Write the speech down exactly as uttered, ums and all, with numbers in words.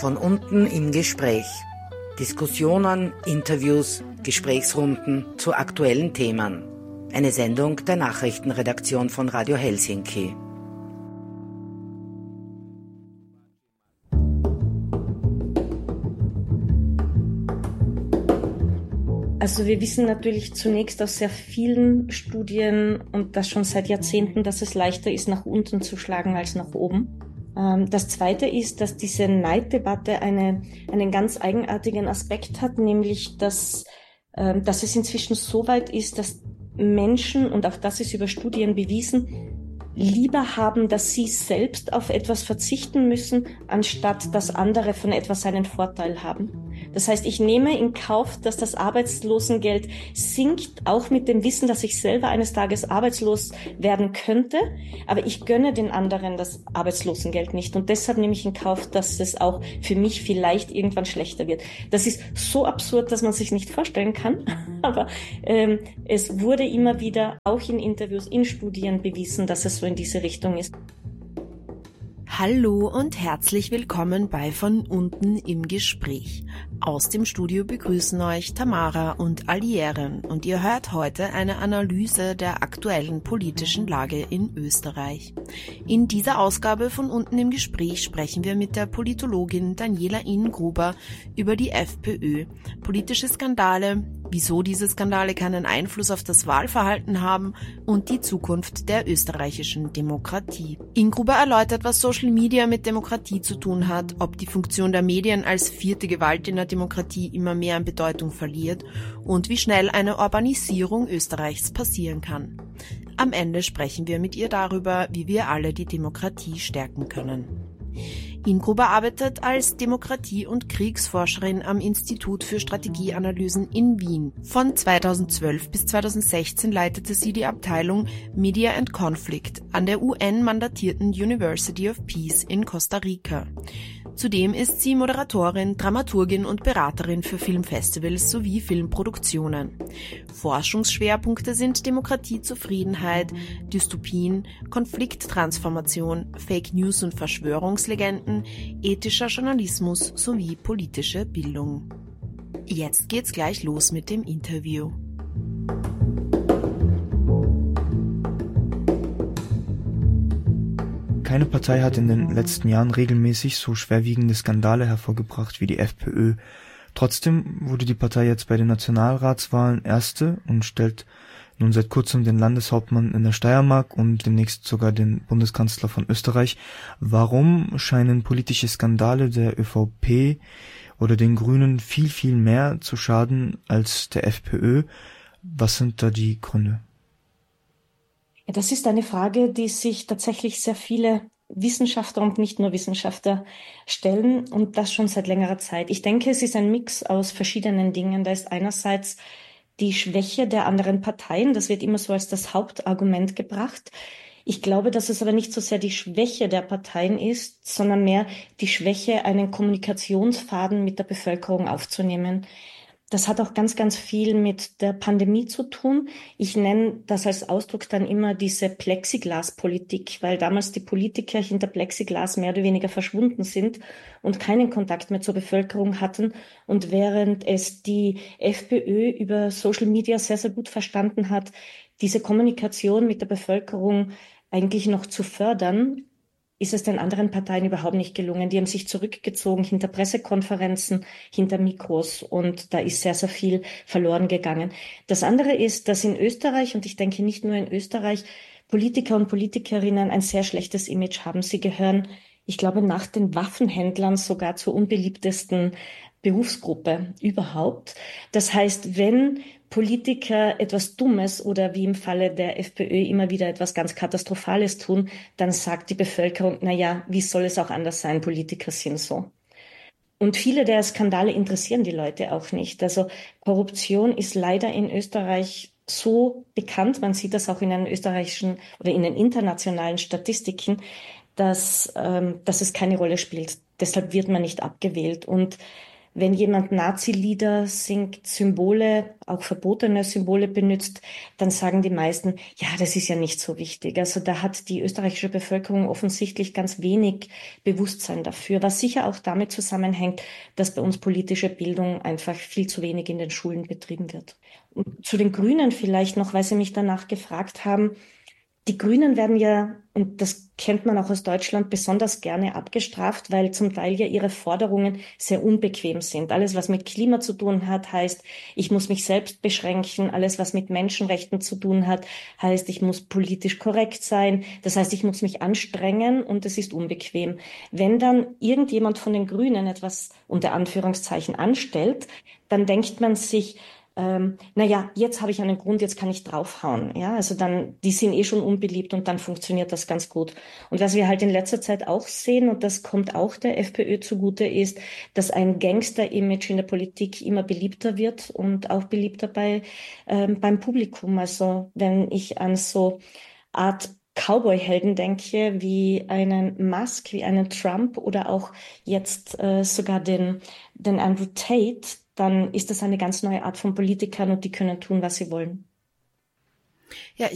Von unten im Gespräch. Diskussionen, Interviews, Gesprächsrunden zu aktuellen Themen. Eine Sendung der Nachrichtenredaktion von Radio Helsinki. Also wir wissen natürlich zunächst aus sehr vielen Studien und das schon seit Jahrzehnten, dass es leichter ist, nach unten zu schlagen als nach oben. Das Zweite ist, dass diese Neiddebatte eine, einen ganz eigenartigen Aspekt hat, nämlich dass, dass es inzwischen so weit ist, dass Menschen, und auch das ist über Studien bewiesen, lieber haben, dass sie selbst auf etwas verzichten müssen, anstatt dass andere von etwas einen Vorteil haben. Das heißt, ich nehme in Kauf, dass das Arbeitslosengeld sinkt, auch mit dem Wissen, dass ich selber eines Tages arbeitslos werden könnte, aber ich gönne den anderen das Arbeitslosengeld nicht und deshalb nehme ich in Kauf, dass es auch für mich vielleicht irgendwann schlechter wird. Das ist so absurd, dass man sich nicht vorstellen kann, aber ähm, es wurde immer wieder auch in Interviews, in Studien bewiesen, dass es so in diese Richtung ist. Hallo und herzlich willkommen bei Von unten im Gespräch. Aus dem Studio begrüßen euch Tamara und Alieren und ihr hört heute eine Analyse der aktuellen politischen Lage in Österreich. In dieser Ausgabe von unten im Gespräch sprechen wir mit der Politologin Daniela Ingruber über die FPÖ, politische Skandale, wieso diese Skandale keinen Einfluss auf das Wahlverhalten haben und die Zukunft der österreichischen Demokratie. Ingruber erläutert, was Social Media mit Demokratie zu tun hat, ob die Funktion der Medien als vierte Gewalt in der Demokratie immer mehr an Bedeutung verliert und wie schnell eine Urbanisierung Österreichs passieren kann. Am Ende sprechen wir mit ihr darüber, wie wir alle die Demokratie stärken können. Ingruber arbeitet als Demokratie- und Kriegsforscherin am Institut für Strategieanalysen in Wien. Von zweitausendzwölf bis zweitausendsechzehn leitete sie die Abteilung Media and Conflict an der U N-mandatierten University of Peace in Costa Rica. Zudem ist sie Moderatorin, Dramaturgin und Beraterin für Filmfestivals sowie Filmproduktionen. Forschungsschwerpunkte sind Demokratiezufriedenheit, Dystopien, Konflikttransformation, Fake News und Verschwörungslegenden, ethischer Journalismus sowie politische Bildung. Jetzt geht's gleich los mit dem Interview. Keine Partei hat in den letzten Jahren regelmäßig so schwerwiegende Skandale hervorgebracht wie die FPÖ. Trotzdem wurde die Partei jetzt bei den Nationalratswahlen erste und stellt nun seit kurzem den Landeshauptmann in der Steiermark und demnächst sogar den Bundeskanzler von Österreich. Warum scheinen politische Skandale der ÖVP oder den Grünen viel, viel mehr zu schaden als der FPÖ? Was sind da die Gründe? Ja, das ist eine Frage, die sich tatsächlich sehr viele Wissenschaftler und nicht nur Wissenschaftler stellen und das schon seit längerer Zeit. Ich denke, es ist ein Mix aus verschiedenen Dingen. Da ist einerseits die Schwäche der anderen Parteien. Das wird immer so als das Hauptargument gebracht. Ich glaube, dass es aber nicht so sehr die Schwäche der Parteien ist, sondern mehr die Schwäche, einen Kommunikationsfaden mit der Bevölkerung aufzunehmen. Das hat auch ganz, ganz viel mit der Pandemie zu tun. Ich nenne das als Ausdruck dann immer diese Plexiglas-Politik, weil damals die Politiker hinter Plexiglas mehr oder weniger verschwunden sind und keinen Kontakt mehr zur Bevölkerung hatten. Und während es die FPÖ über Social Media sehr, sehr gut verstanden hat, diese Kommunikation mit der Bevölkerung eigentlich noch zu fördern, ist es den anderen Parteien überhaupt nicht gelungen. Die haben sich zurückgezogen hinter Pressekonferenzen, hinter Mikros und da ist sehr, sehr viel verloren gegangen. Das andere ist, dass in Österreich, und ich denke nicht nur in Österreich, Politiker und Politikerinnen ein sehr schlechtes Image haben. Sie gehören, ich glaube, nach den Waffenhändlern sogar zur unbeliebtesten Berufsgruppe überhaupt. Das heißt, wenn Politiker etwas Dummes oder wie im Falle der FPÖ immer wieder etwas ganz Katastrophales tun, dann sagt die Bevölkerung, na ja, wie soll es auch anders sein? Politiker sind so. Und viele der Skandale interessieren die Leute auch nicht. Also Korruption ist leider in Österreich so bekannt, man sieht das auch in den österreichischen oder in den internationalen Statistiken, dass, ähm, dass es keine Rolle spielt. Deshalb wird man nicht abgewählt. Und Wenn jemand Nazi-Lieder singt, Symbole, auch verbotene Symbole benutzt, dann sagen die meisten, ja, das ist ja nicht so wichtig. Also da hat die österreichische Bevölkerung offensichtlich ganz wenig Bewusstsein dafür, was sicher auch damit zusammenhängt, dass bei uns politische Bildung einfach viel zu wenig in den Schulen betrieben wird. Und zu den Grünen vielleicht noch, weil Sie mich danach gefragt haben. Die Grünen werden ja, und das kennt man auch aus Deutschland, besonders gerne abgestraft, weil zum Teil ja ihre Forderungen sehr unbequem sind. Alles, was mit Klima zu tun hat, heißt, ich muss mich selbst beschränken. Alles, was mit Menschenrechten zu tun hat, heißt, ich muss politisch korrekt sein. Das heißt, ich muss mich anstrengen und es ist unbequem. Wenn dann irgendjemand von den Grünen etwas unter Anführungszeichen anstellt, dann denkt man sich, Ähm, naja, jetzt habe ich einen Grund, jetzt kann ich draufhauen. Ja, also dann, die sind eh schon unbeliebt und dann funktioniert das ganz gut. Und was wir halt in letzter Zeit auch sehen, und das kommt auch der FPÖ zugute, ist, dass ein Gangster-Image in der Politik immer beliebter wird und auch beliebter bei, ähm, beim Publikum. Also wenn ich an so Art Cowboy-Helden denke, wie einen Musk, wie einen Trump oder auch jetzt äh, sogar den, den Andrew Tate, dann ist das eine ganz neue Art von Politikern und die können tun, was sie wollen. Ja,